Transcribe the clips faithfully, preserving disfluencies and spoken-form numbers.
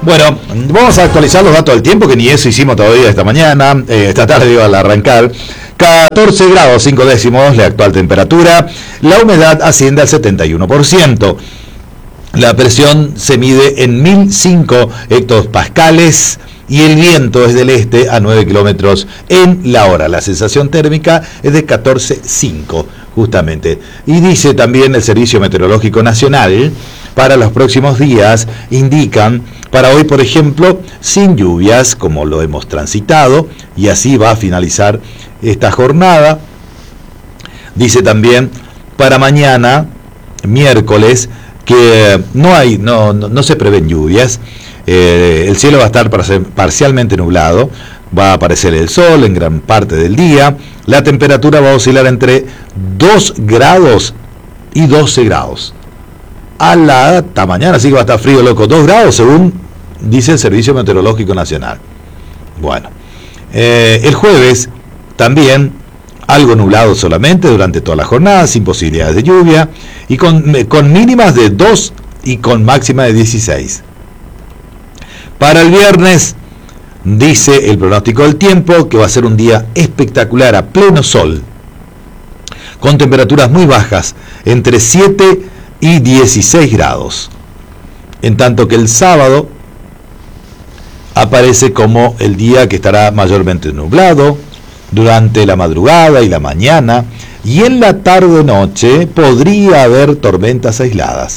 Bueno, vamos a actualizar los datos del tiempo, que ni eso hicimos todavía esta mañana, eh, esta tarde iba al arrancar. catorce grados cinco décimos la actual temperatura, la humedad asciende al setenta y uno por ciento. La presión se mide en mil cinco hectopascales y el viento es del este a nueve kilómetros en la hora. La sensación térmica es de catorce coma cinco, justamente. Y dice también el Servicio Meteorológico Nacional, para los próximos días, indican, para hoy, por ejemplo, sin lluvias, como lo hemos transitado, y así va a finalizar esta jornada. Dice también, para mañana, miércoles, que no hay, no, no, no se prevén lluvias, eh, el cielo va a estar parcialmente nublado, va a aparecer el sol en gran parte del día, la temperatura va a oscilar entre dos grados y doce grados. A la hasta mañana sí que va a estar frío, loco, dos grados según dice el Servicio Meteorológico Nacional. Bueno, eh, el jueves también algo nublado solamente durante toda la jornada, sin posibilidades de lluvia, y con, con mínimas de dos y con máxima de dieciséis. Para el viernes, dice el pronóstico del tiempo, que va a ser un día espectacular a pleno sol, con temperaturas muy bajas, entre siete y dieciséis grados. En tanto que el sábado aparece como el día que estará mayormente nublado, durante la madrugada y la mañana, y en la tarde-noche podría haber tormentas aisladas.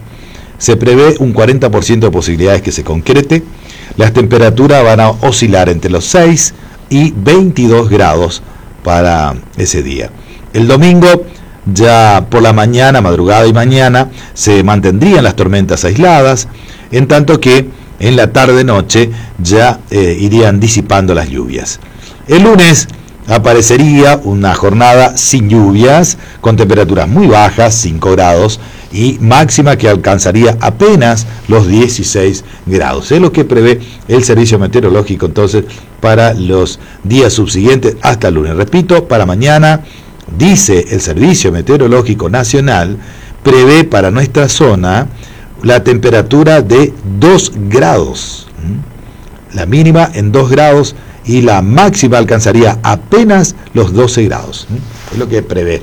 Se prevé un cuarenta por ciento de posibilidades que se concrete. Las temperaturas van a oscilar entre los seis y veintidós grados para ese día. El domingo, ya por la mañana, madrugada y mañana, se mantendrían las tormentas aisladas, en tanto que en la tarde-noche ya eh, irían disipando las lluvias. El lunes aparecería una jornada sin lluvias, con temperaturas muy bajas, cinco grados, y máxima que alcanzaría apenas los dieciséis grados. Es lo que prevé el Servicio Meteorológico entonces para los días subsiguientes hasta el lunes. Repito, para mañana, dice el Servicio Meteorológico Nacional, prevé para nuestra zona la temperatura de dos grados. La mínima en dos grados y la máxima alcanzaría apenas los doce grados. Es lo que prevé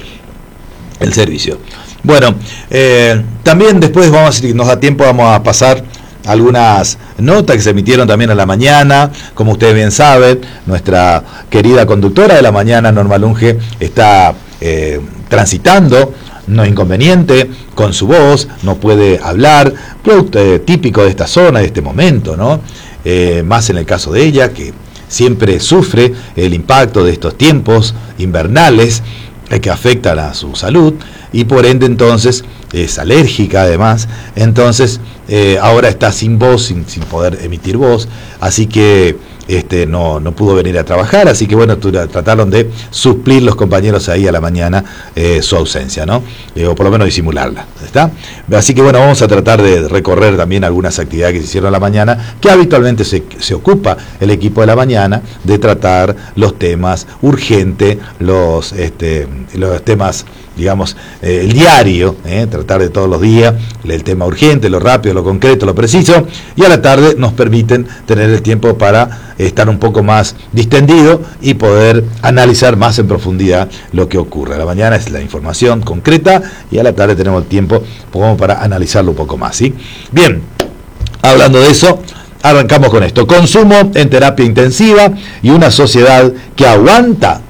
el servicio. Bueno, eh, también después, vamos, si nos da tiempo, vamos a pasar algunas notas que se emitieron también a la mañana. Como ustedes bien saben, nuestra querida conductora de la mañana, Norma Lunge, está eh, transitando, no es inconveniente, con su voz, no puede hablar, producto eh, típico de esta zona, de este momento, ¿no? Eh, más en el caso de ella, que siempre sufre el impacto de estos tiempos invernales eh, que afectan a su salud, y por ende entonces es alérgica además, entonces eh, ahora está sin voz, sin, sin poder emitir voz, así que este, no, no pudo venir a trabajar, así que bueno, trataron de suplir los compañeros ahí a la mañana eh, su ausencia, ¿no? Eh, o por lo menos disimularla, ¿está? Así que bueno, vamos a tratar de recorrer también algunas actividades que se hicieron a la mañana, que habitualmente se, se ocupa el equipo de la mañana de tratar los temas urgentes, los, este, los temas, digamos, eh, el diario, eh, tratar de todos los días, el tema urgente, lo rápido, lo concreto, lo preciso, y a la tarde nos permiten tener el tiempo para estar un poco más distendido y poder analizar más en profundidad lo que ocurre. A la mañana es la información concreta y a la tarde tenemos el tiempo como para analizarlo un poco más, ¿sí? Bien, hablando de eso, arrancamos con esto. Consumo en terapia intensiva y una sociedad que aguanta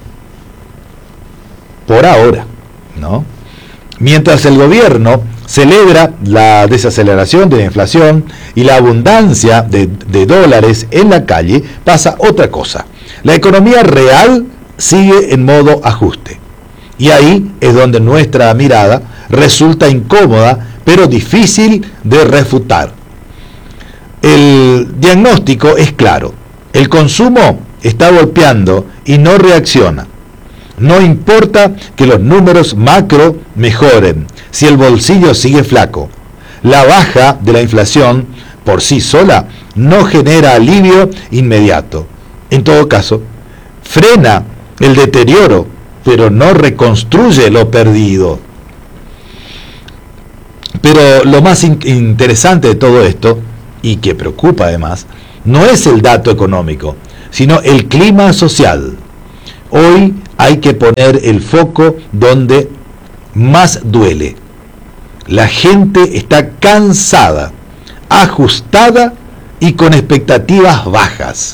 por ahora, ¿no? Mientras el gobierno celebra la desaceleración de la inflación y la abundancia de, de dólares en la calle, pasa otra cosa. La economía real sigue en modo ajuste. Y ahí es donde nuestra mirada resulta incómoda, pero difícil de refutar. El diagnóstico es claro. El consumo está golpeando y no reacciona. No importa que los números macro mejoren, si el bolsillo sigue flaco. La baja de la inflación por sí sola no genera alivio inmediato. En todo caso, frena el deterioro, pero no reconstruye lo perdido. Pero lo más in- interesante de todo esto y que preocupa además, no es el dato económico, sino el clima social. Hoy hay que poner el foco donde más duele. La gente está cansada, ajustada y con expectativas bajas.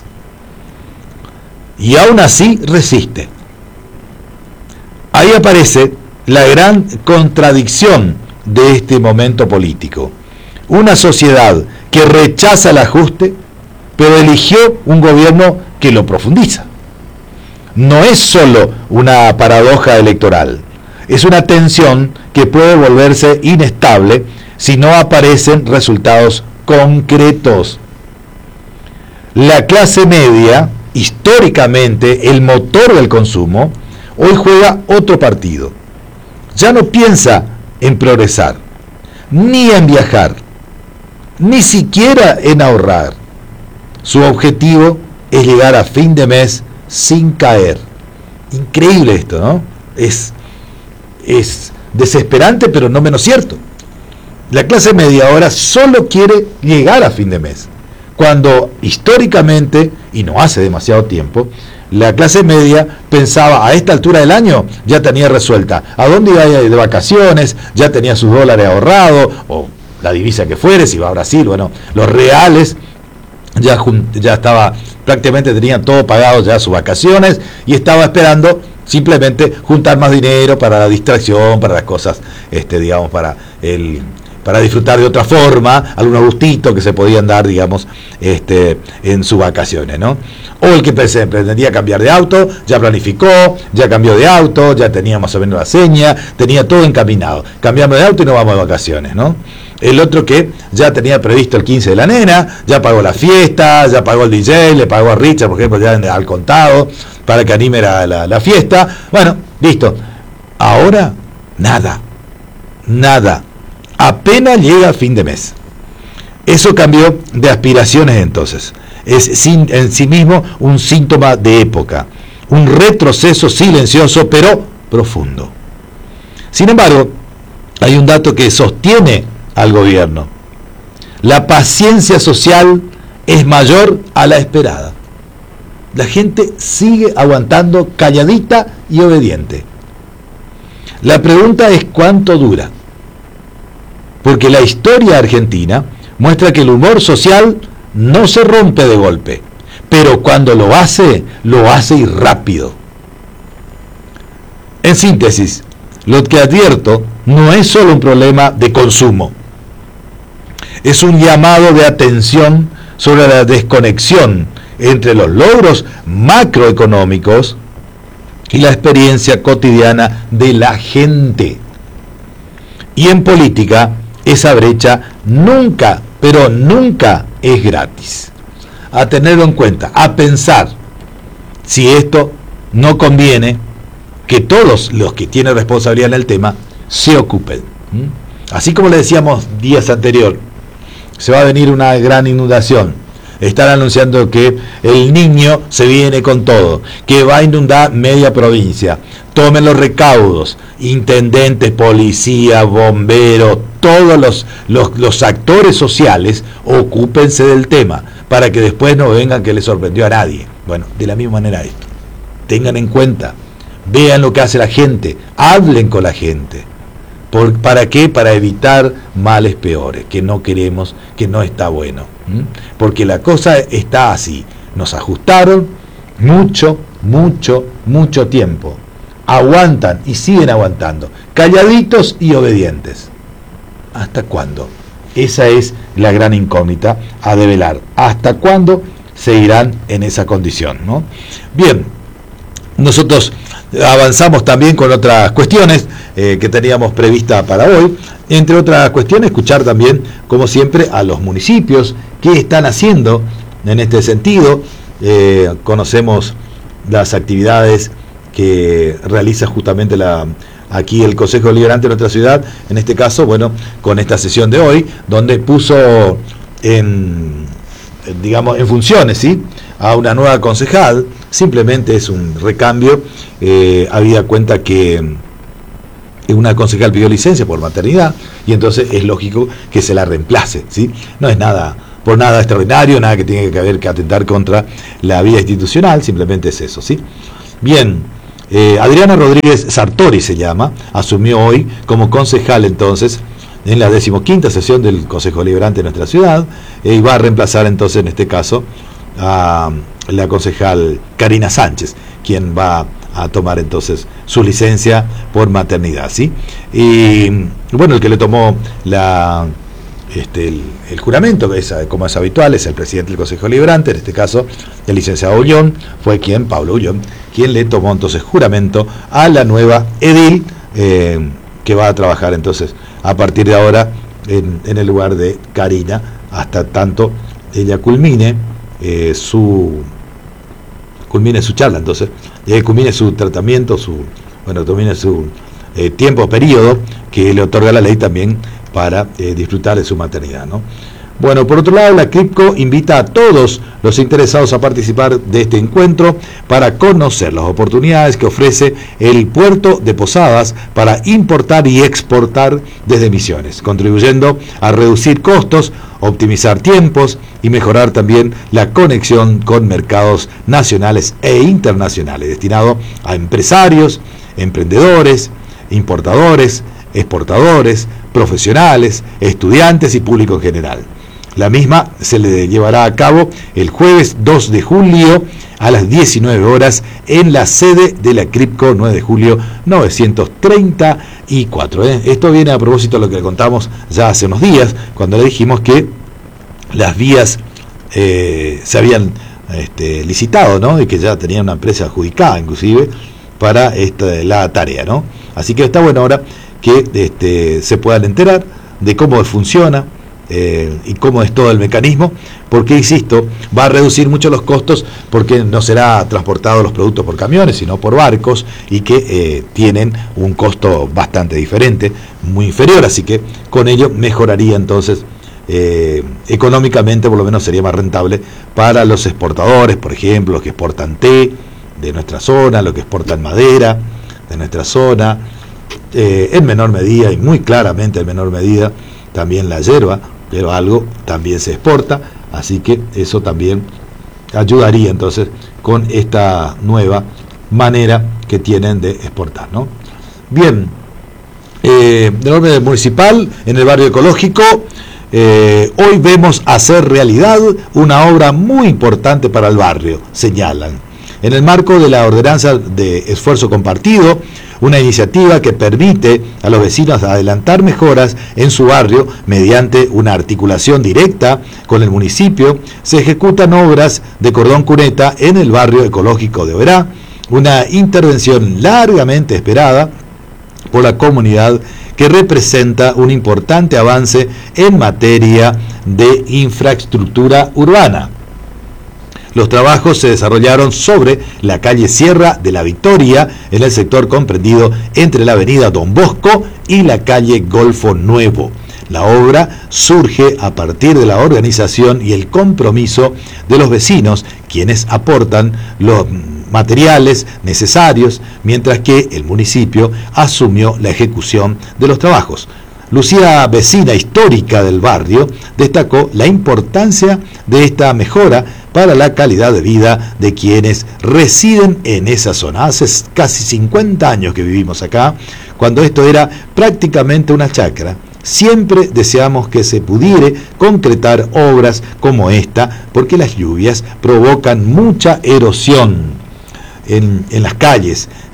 Y aún así resiste. Ahí aparece la gran contradicción de este momento político. Una sociedad que rechaza el ajuste, pero eligió un gobierno que lo profundiza. No es solo una paradoja electoral, es una tensión que puede volverse inestable si no aparecen resultados concretos. La clase media, históricamente el motor del consumo, hoy juega otro partido. Ya no piensa en progresar, ni en viajar, ni siquiera en ahorrar. Su objetivo es llegar a fin de mes sin caer. Increíble esto, ¿no? Es, es desesperante, pero no menos cierto. La clase media ahora solo quiere llegar a fin de mes, cuando históricamente, y no hace demasiado tiempo, la clase media pensaba a esta altura del año ya tenía resuelta a dónde iba a ir de vacaciones, ya tenía sus dólares ahorrados, o la divisa que fuere, si va a Brasil, bueno, los reales, ya, ya estaba, prácticamente tenían todo pagado ya sus vacaciones, y estaba esperando simplemente juntar más dinero para la distracción, para las cosas, este, digamos, para el... para disfrutar de otra forma, algunos gustitos que se podían dar, digamos, este, en sus vacaciones, ¿no? O el que pretendía cambiar de auto, ya planificó, ya cambió de auto, ya tenía más o menos la seña, tenía todo encaminado. Cambiamos de auto y nos vamos de vacaciones, ¿no? El otro que ya tenía previsto el quince de la nena, ya pagó la fiesta, ya pagó el D J, le pagó a Richard, por ejemplo, ya al contado, para que anime la, la, la fiesta. Bueno, listo. Ahora, nada, nada. Apenas llega a fin de mes. Eso cambió de aspiraciones entonces. Es sin, en sí mismo un síntoma de época, un retroceso silencioso pero profundo. Sin embargo, hay un dato que sostiene al gobierno. La paciencia social es mayor a la esperada. La gente sigue aguantando calladita y obediente. La pregunta es cuánto dura. Porque la historia argentina muestra que el humor social no se rompe de golpe, pero cuando lo hace, lo hace y rápido. En síntesis, lo que advierto no es solo un problema de consumo, es un llamado de atención sobre la desconexión entre los logros macroeconómicos y la experiencia cotidiana de la gente. Y en política, esa brecha nunca, pero nunca es gratis. A tenerlo en cuenta, a pensar si esto no conviene que todos los que tienen responsabilidad en el tema se ocupen. Así como le decíamos días anterior, se va a venir una gran inundación. Están anunciando que el Niño se viene con todo, que va a inundar media provincia. Tomen los recaudos, intendentes, policía, bomberos, todos los, los, los actores sociales, ocúpense del tema, para que después no vengan que les sorprendió a nadie. Bueno, de la misma manera esto. Tengan en cuenta, vean lo que hace la gente, hablen con la gente. ¿Por, ¿Para qué? Para evitar males peores, que no queremos, que no está bueno. ¿Mm? Porque la cosa está así. Nos ajustaron mucho, mucho, mucho tiempo. Aguantan y siguen aguantando, calladitos y obedientes. ¿Hasta cuándo? Esa es la gran incógnita a develar. ¿Hasta cuándo seguirán en esa condición, ¿no? Bien, nosotros avanzamos también con otras cuestiones eh, que teníamos prevista para hoy. Entre otras cuestiones, escuchar también, como siempre, a los municipios qué están haciendo en este sentido. Eh, conocemos las actividades que realiza justamente la, aquí el Consejo Deliberante de nuestra ciudad, en este caso, bueno, con esta sesión de hoy, donde puso en, digamos, en funciones, ¿sí?, a una nueva concejal. Simplemente es un recambio, eh, habida cuenta que una concejal pidió licencia por maternidad, y entonces es lógico que se la reemplace, ¿sí? No es nada por nada extraordinario, nada que tenga que haber que atentar contra la vida institucional, simplemente es eso, ¿sí? Bien, eh, Adriana Rodríguez Sartori se llama, asumió hoy como concejal entonces en la decimoquinta sesión del Consejo Deliberante de nuestra ciudad, eh, y va a reemplazar entonces en este caso a la concejal Karina Sánchez, quien va a tomar entonces su licencia por maternidad, ¿sí? Y bueno, el que le tomó la este el, el juramento, es, como es habitual, es el presidente del Consejo Deliberante, en este caso el licenciado Ullón, fue quien, Pablo Ullón, quien le tomó entonces juramento a la nueva edil, eh, que va a trabajar entonces a partir de ahora en, en el lugar de Karina, hasta tanto ella culmine eh, su culmine su charla, entonces, eh, culmine su tratamiento, su bueno, culmine su eh, tiempo, periodo que le otorga la ley también para eh, disfrutar de su maternidad, ¿no? Bueno, por otro lado, la CRIPCO invita a todos los interesados a participar de este encuentro para conocer las oportunidades que ofrece el puerto de Posadas para importar y exportar desde Misiones, contribuyendo a reducir costos, optimizar tiempos y mejorar también la conexión con mercados nacionales e internacionales, destinado a empresarios, emprendedores, importadores, exportadores, profesionales, estudiantes y público en general. La misma se le llevará a cabo el jueves dos de julio a las diecinueve horas en la sede de la CRIPCO, nueve de julio novecientos treinta y cuatro. ¿eh? Esto viene a propósito de lo que le contamos ya hace unos días, cuando le dijimos que las vías eh, se habían este, licitado, ¿no? Y que ya tenían una empresa adjudicada inclusive para esta, la tarea, ¿no? Así que está bueno ahora que este, se puedan enterar de cómo funciona eh, y cómo es todo el mecanismo, porque, insisto, va a reducir mucho los costos, porque no será transportado los productos por camiones, sino por barcos, y que eh, tienen un costo bastante diferente, muy inferior, así que con ello mejoraría entonces eh, económicamente, por lo menos sería más rentable para los exportadores, por ejemplo, los que exportan té de nuestra zona, los que exportan madera de nuestra zona, eh, en menor medida y muy claramente en menor medida también la hierba, pero algo también se exporta, así que eso también ayudaría entonces con esta nueva manera que tienen de exportar, ¿no? Bien, eh, del orden municipal, en el barrio ecológico, eh, hoy vemos hacer realidad una obra muy importante para el barrio, señalan. En el marco de la ordenanza de esfuerzo compartido, una iniciativa que permite a los vecinos adelantar mejoras en su barrio mediante una articulación directa con el municipio, se ejecutan obras de cordón cuneta en el barrio ecológico de Oberá, una intervención largamente esperada por la comunidad que representa un importante avance en materia de infraestructura urbana. Los trabajos se desarrollaron sobre la calle Sierra de la Victoria, en el sector comprendido entre la avenida Don Bosco y la calle Golfo Nuevo. La obra surge a partir de la organización y el compromiso de los vecinos, quienes aportan los materiales necesarios, mientras que el municipio asumió la ejecución de los trabajos. Lucía, vecina histórica del barrio, destacó la importancia de esta mejora para la calidad de vida de quienes residen en esa zona. Hace casi cincuenta años que vivimos acá, cuando esto era prácticamente una chacra. Siempre deseamos que se pudiera concretar obras como esta, porque las lluvias provocan mucha erosión en, en las calles,